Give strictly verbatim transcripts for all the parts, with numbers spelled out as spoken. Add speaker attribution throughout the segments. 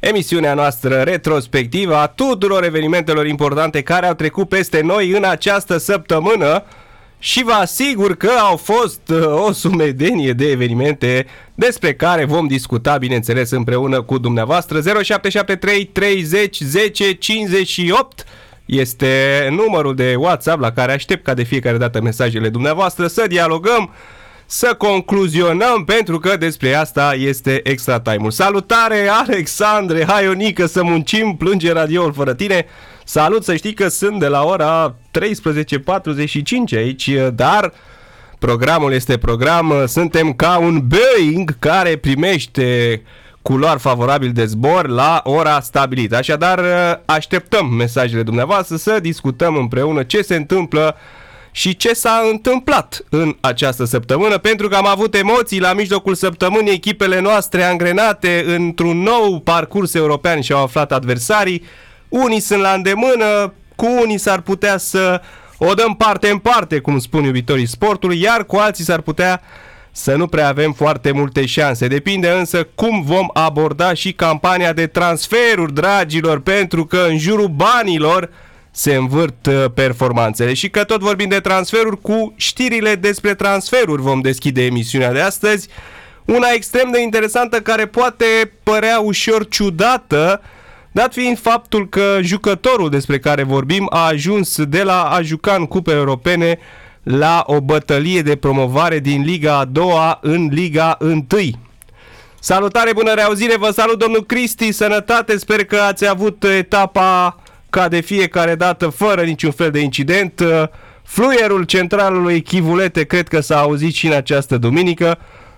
Speaker 1: emisiunea noastră retrospectivă a tuturor evenimentelor importante care au trecut peste noi în această săptămână și vă asigur că au fost uh, o sumedenie de evenimente despre care vom discuta, bineînțeles, împreună cu dumneavoastră. zero șapte șapte trei treizeci zece cincizeci și opt este numărul de WhatsApp la care aștept ca de fiecare dată mesajele dumneavoastră, să dialogăm, să concluzionăm, pentru că despre asta este Extra Time-ul. Salutare, Alexandre, hai Ionică, să muncim, plânge radioul fără tine. Salut, să știi că sunt de la ora treisprezece patruzeci și cinci aici, dar programul este program, suntem ca un Boeing care primește culoar favorabil de zbor la ora stabilită. Așadar, așteptăm mesajele dumneavoastră să discutăm împreună ce se întâmplă și ce s-a întâmplat în această săptămână, pentru că am avut emoții la mijlocul săptămânii, echipele noastre angrenate într-un nou parcurs european și au aflat adversarii. Unii sunt la îndemână, cu unii s-ar putea să o dăm parte în parte, cum spun iubitorii sportului, iar cu alții s-ar putea să nu prea avem foarte multe șanse. Depinde însă cum vom aborda și campania de transferuri, dragilor, pentru că în jurul banilor se învârt performanțele. Și că tot vorbim de transferuri, cu știrile despre transferuri vom deschide emisiunea de astăzi. Una extrem de interesantă care poate părea ușor ciudată, dat fiind faptul că jucătorul despre care vorbim a ajuns de la a juca în cupe europene la o bătălie de promovare din Liga a doua în Liga unu. Salutare, bună reauzire, vă salut domnul Cristi, sănătate, sper că ați avut etapa ca de fiecare dată fără niciun fel de incident. Fluierul centralului Chivulete cred că s-a auzit și în această duminică.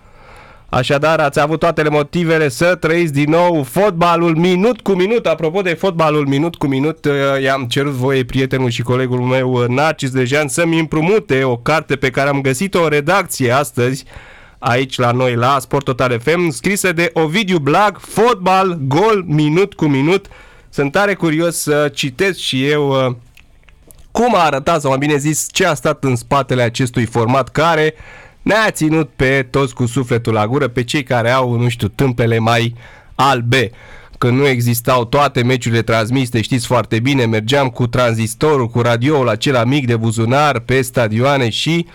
Speaker 1: Așadar, ați avut toate motivele să trăiți din nou fotbalul minut cu minut. Apropo de fotbalul minut cu minut, i-am cerut voie prietenul și colegul meu Narcis Dejean să-mi împrumute o carte pe care am găsit-o în redacție astăzi aici la noi la Sport Total F M, scrisă de Ovidiu Blag, Fotbal, gol, minut cu minut. Sunt tare curios să citesc și eu cum a arătat, sau mai bine zis, ce a stat în spatele acestui format care ne-a ținut pe toți cu sufletul la gură, pe cei care au, nu știu, tâmpele mai albe. Când nu existau toate meciurile transmise, știți foarte bine, mergeam cu tranzistorul, cu radioul acela mic de buzunar pe stadioane și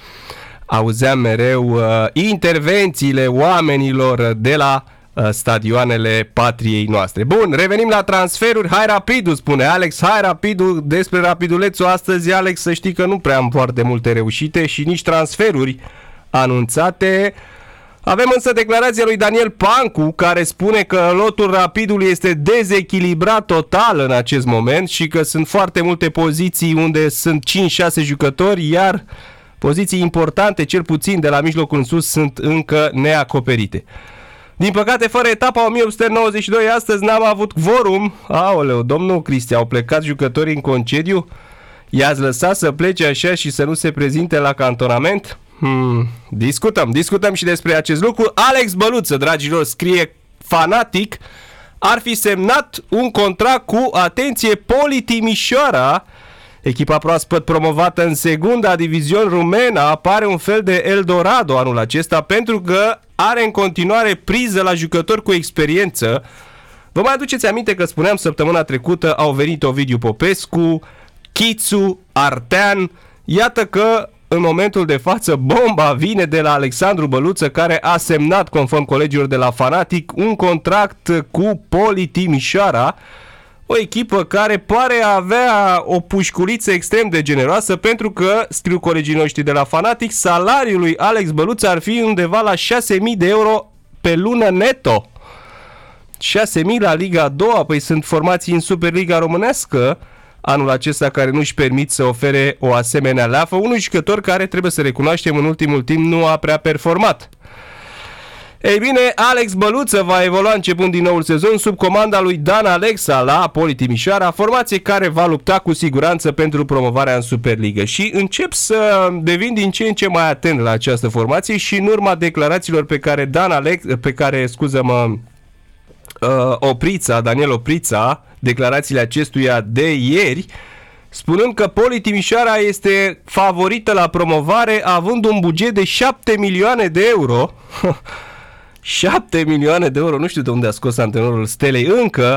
Speaker 1: auzeam mereu uh, intervențiile oamenilor de la uh, stadioanele patriei noastre. Bun, revenim la transferuri. Hai Rapidu, spune Alex, hai Rapidu. Despre Rapidulețul astăzi, Alex, să știi că nu prea am foarte multe reușite și nici transferuri anunțate. Avem însă declarația lui Daniel Pancu, care spune că lotul Rapidului este dezechilibrat total în acest moment și că sunt foarte multe poziții unde sunt cinci șase jucători, iar poziții importante, cel puțin de la mijlocul în sus, sunt încă neacoperite. Din păcate, fără etapa o mie opt sute nouăzeci și doi, astăzi n-am avut quorum. Aoleu, domnul Cristi, au plecat jucătorii în concediu? I-ați lăsat să plece așa și să nu se prezinte la cantonament? Hmm, discutăm, discutăm și despre acest lucru. Alex Băluță, dragilor, scrie fanatic, ar fi semnat un contract cu, atenție, Poli Timișoara. Echipa proaspăt promovată în secunda divizion rumena apare un fel de Eldorado anul acesta, pentru că are în continuare priză la jucători cu experiență. Vă mai aduceți aminte că spuneam săptămâna trecută au venit Ovidiu Popescu, Chițu, Artean. Iată că în momentul de față bomba vine de la Alexandru Băluță, care a semnat, conform colegilor de la Fanatic, un contract cu Poli Timișoara, o echipă care pare a avea o pușculiță extrem de generoasă, pentru că, scriu colegii noștri de la Fanatic, salariul lui Alex Băluță ar fi undeva la șase mii de euro pe lună neto. șase mii la Liga a doua, păi sunt formații în Superliga românească anul acesta care nu-și permit să ofere o asemenea leafă unui jucător care, trebuie să recunoaștem, în ultimul timp nu a prea performat. Ei bine, Alex Băluță va evolua începând din noul sezon sub comanda lui Dan Alexa la Poli Timișoara, formație care va lupta cu siguranță pentru promovarea în Superligă. Și încep să devin din ce în ce mai atent la această formație și în urma declarațiilor pe care Dan Alex, pe care, scuză-mă, uh, Oprița, Daniel Oprița, declarațiile acestuia de ieri, spunând că Poli Timișoara este favorită la promovare având un buget de șapte milioane de euro. șapte milioane de euro, nu știu de unde a scos antrenorul Stelei încă